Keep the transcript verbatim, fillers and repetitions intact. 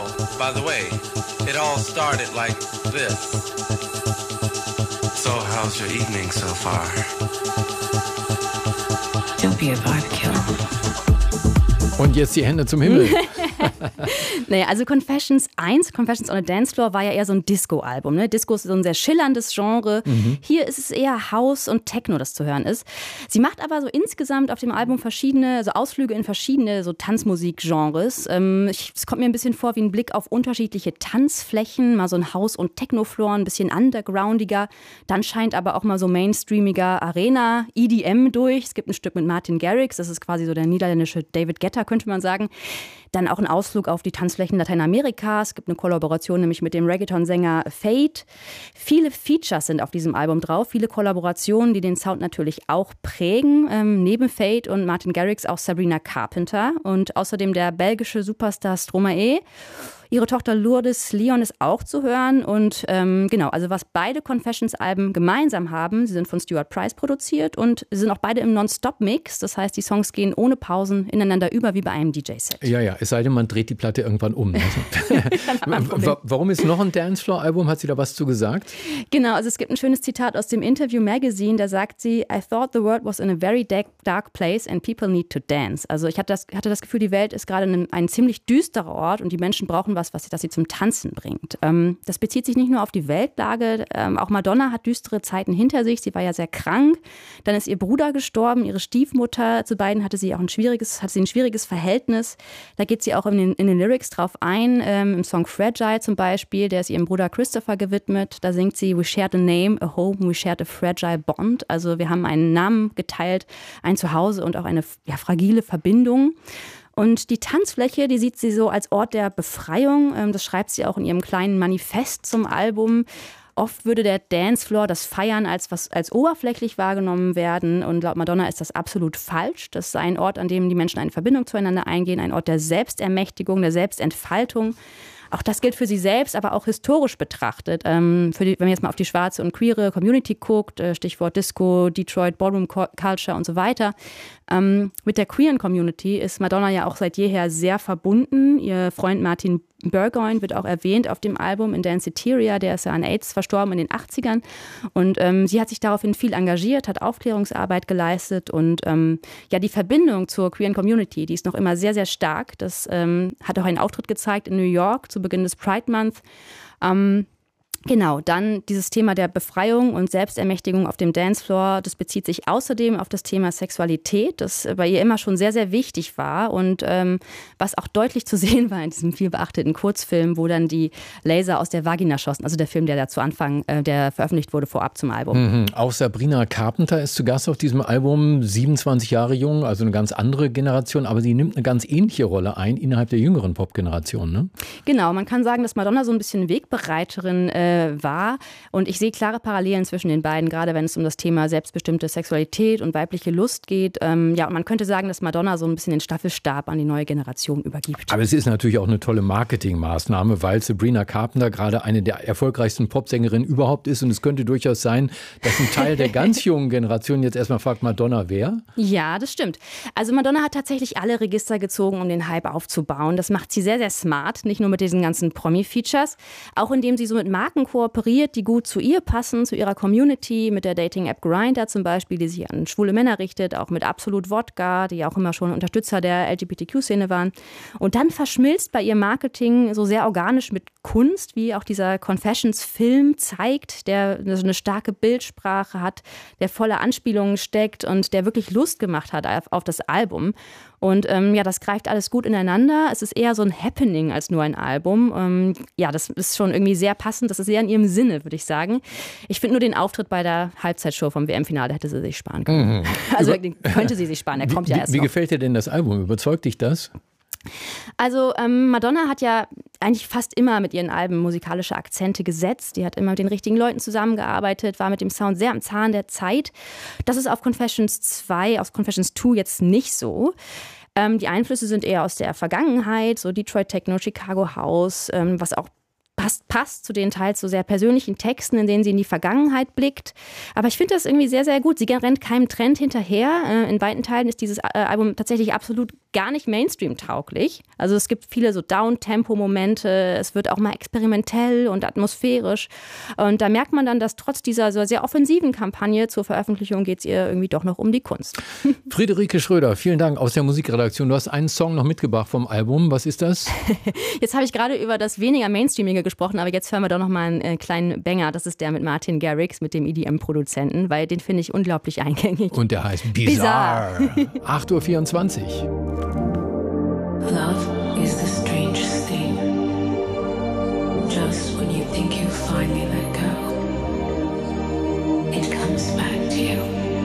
By the way, it all started like this. So how's your evening so far? Don't be a vibe killer. Und jetzt die Hände zum Himmel. Naja, also Confessions eins, Confessions on a Dance Floor, war ja eher so ein Disco-Album. Ne? Disco ist so ein sehr schillerndes Genre. Mhm. Hier ist es eher House und Techno, das zu hören ist. Sie macht aber so insgesamt auf dem Album verschiedene, so Ausflüge in verschiedene so Tanzmusik-Genres. Ähm, ich, es kommt mir ein bisschen vor wie ein Blick auf unterschiedliche Tanzflächen, mal so ein House- und Techno-Floor, ein bisschen undergroundiger. Dann scheint aber auch mal so mainstreamiger Arena, E D M durch. Es gibt ein Stück mit Martin Garrix, das ist quasi so der niederländische David Guetta, könnte man sagen. Dann auch ein Ausflug auf die Tanzflächen Lateinamerikas. Es gibt eine Kollaboration nämlich mit dem Reggaeton-Sänger Fade. Viele Features sind auf diesem Album drauf, viele Kollaborationen, die den Sound natürlich auch prägen. Ähm, neben Fade und Martin Garrix auch Sabrina Carpenter und außerdem der belgische Superstar Stromae. Ihre Tochter Lourdes Leon ist auch zu hören und ähm, genau, also was beide Confessions-Alben gemeinsam haben, sie sind von Stuart Price produziert und sie sind auch beide im Non-Stop-Mix, das heißt, die Songs gehen ohne Pausen ineinander über wie bei einem D J-Set. Ja, ja, es sei denn, man dreht die Platte irgendwann um. Warum ist noch ein Dancefloor-Album? Hat sie da was zu gesagt? Genau, also es gibt ein schönes Zitat aus dem Interview Magazine, da sagt sie, I thought the world was in a very dark, dark place and people need to dance. Also ich hatte das, hatte das Gefühl, die Welt ist gerade ein, ein ziemlich düsterer Ort und die Menschen brauchen was, was das sie zum Tanzen bringt. Ähm, das bezieht sich nicht nur auf die Weltlage, ähm, auch Madonna hat düstere Zeiten hinter sich, sie war ja sehr krank, dann ist ihr Bruder gestorben, ihre Stiefmutter, zu beiden hatte sie auch ein schwieriges, hatte sie ein schwieriges Verhältnis, da geht sie auch in den, in den Lyrics drauf ein, ähm, im Song Fragile zum Beispiel, der ist ihrem Bruder Christopher gewidmet, da singt sie, we shared a name, a home, we shared a fragile bond, also wir haben einen Namen geteilt, ein Zuhause und auch eine ja, fragile Verbindung. Und die Tanzfläche, die sieht sie so als Ort der Befreiung. Das schreibt sie auch in ihrem kleinen Manifest zum Album. Oft würde der Dancefloor, das Feiern, als, was, als oberflächlich wahrgenommen werden. Und laut Madonna ist das absolut falsch. Das ist ein Ort, an dem die Menschen eine Verbindung zueinander eingehen. Ein Ort der Selbstermächtigung, der Selbstentfaltung. Auch das gilt für sie selbst, aber auch historisch betrachtet. Ähm, für die, wenn man jetzt mal auf die schwarze und queere Community guckt, äh, Stichwort Disco, Detroit, Ballroom Culture und so weiter. Ähm, mit der queeren Community ist Madonna ja auch seit jeher sehr verbunden. Ihr Freund Martin Burgoyne wird auch erwähnt auf dem Album in Danceteria, der ist ja an AIDS verstorben in den achtzigern. Und ähm, sie hat sich daraufhin viel engagiert, hat Aufklärungsarbeit geleistet und ähm, ja, die Verbindung zur queeren Community, die ist noch immer sehr, sehr stark. Das ähm, hat auch einen Auftritt gezeigt in New York zu Beginn des Pride Month. Ähm, Genau, dann dieses Thema der Befreiung und Selbstermächtigung auf dem Dancefloor, das bezieht sich außerdem auf das Thema Sexualität, das bei ihr immer schon sehr, sehr wichtig war und ähm, was auch deutlich zu sehen war in diesem viel beachteten Kurzfilm, wo dann die Laser aus der Vagina schossen, also der Film, der da zu Anfang, äh, der veröffentlicht wurde vorab zum Album. Mhm. Auch Sabrina Carpenter ist zu Gast auf diesem Album, siebenundzwanzig Jahre jung, also eine ganz andere Generation, aber sie nimmt eine ganz ähnliche Rolle ein innerhalb der jüngeren Popgeneration, ne? Genau, man kann sagen, dass Madonna so ein bisschen Wegbereiterin äh, war. Und ich sehe klare Parallelen zwischen den beiden, gerade wenn es um das Thema selbstbestimmte Sexualität und weibliche Lust geht. Ähm, ja, und man könnte sagen, dass Madonna so ein bisschen den Staffelstab an die neue Generation übergibt. Aber es ist natürlich auch eine tolle Marketingmaßnahme, weil Sabrina Carpenter gerade eine der erfolgreichsten Popsängerinnen überhaupt ist. Und es könnte durchaus sein, dass ein Teil der ganz jungen Generation jetzt erstmal fragt, Madonna wer? Ja, das stimmt. Also Madonna hat tatsächlich alle Register gezogen, um den Hype aufzubauen. Das macht sie sehr, sehr smart. Nicht nur mit diesen ganzen Promi-Features, auch indem sie so mit Marken kooperiert, die gut zu ihr passen, zu ihrer Community, mit der Dating-App Grindr zum Beispiel, die sich an schwule Männer richtet, auch mit Absolut Vodka, die auch immer schon Unterstützer der L G B T Q-Szene waren. Und dann verschmilzt bei ihr Marketing so sehr organisch mit Kunst, wie auch dieser Confessions-Film zeigt, der so eine starke Bildsprache hat, der voller Anspielungen steckt und der wirklich Lust gemacht hat auf, auf das Album. Und ähm, ja, das greift alles gut ineinander. Es ist eher so ein Happening als nur ein Album. Ähm, ja, das ist schon irgendwie sehr passend. Das ist sehr in ihrem Sinne, würde ich sagen. Ich finde nur den Auftritt bei der Halbzeitshow vom W M-Finale hätte sie sich sparen können. Mhm. Also den könnte sie sich sparen, der kommt wie, ja erst Wie noch. Gefällt dir denn das Album? Überzeugt dich das? Also ähm, Madonna hat ja eigentlich fast immer mit ihren Alben musikalische Akzente gesetzt. Die hat immer mit den richtigen Leuten zusammengearbeitet, war mit dem Sound sehr am Zahn der Zeit. Das ist auf Confessions zwei, auf Confessions zwei jetzt nicht so. Ähm, die Einflüsse sind eher aus der Vergangenheit, so Detroit Techno, Chicago House, ähm, was auch passt, passt zu den teils so sehr persönlichen Texten, in denen sie in die Vergangenheit blickt. Aber ich finde das irgendwie sehr, sehr gut. Sie rennt keinem Trend hinterher. In weiten Teilen ist dieses Album tatsächlich absolut gar nicht Mainstream-tauglich. Also es gibt viele so Down-Tempo-Momente, es wird auch mal experimentell und atmosphärisch. Und da merkt man dann, dass trotz dieser so sehr offensiven Kampagne zur Veröffentlichung geht es ihr irgendwie doch noch um die Kunst. Friederike Schröder, vielen Dank aus der Musikredaktion. Du hast einen Song noch mitgebracht vom Album. Was ist das? Jetzt habe ich gerade über das weniger Mainstreamige gesprochen, aber jetzt hören wir doch noch mal einen äh, kleinen Banger. Das ist der mit Martin Garrix, mit dem E D M-Produzenten, weil den finde ich unglaublich eingängig. Und der heißt Bizarre. acht Uhr vierundzwanzig. Love is the strangest thing. Just when you think you finally let go, it comes back to you.